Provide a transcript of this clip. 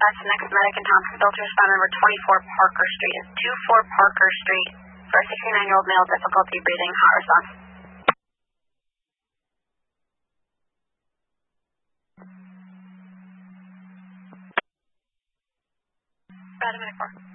dispatch the next medic in Thompsonville to respond number 24 Parker Street. It's 24 Parker Street for a 69-year-old male, difficulty breathing, hot response. Medic 4.